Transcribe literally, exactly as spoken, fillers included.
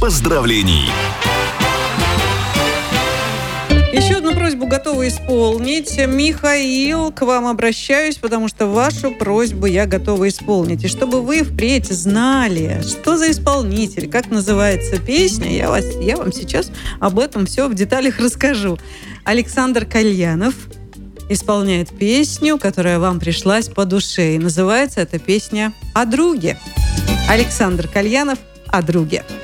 поздравлений. Еще одну просьбу готова исполнить. Михаил, к вам обращаюсь, потому что вашу просьбу я готова исполнить. И чтобы вы впредь знали, что за исполнитель, как называется песня, я, вас, я вам сейчас об этом все в деталях расскажу. Александр Кальянов исполняет песню, которая вам пришлась по душе. И называется эта песня «О друге». Александр Кальянов «О друге».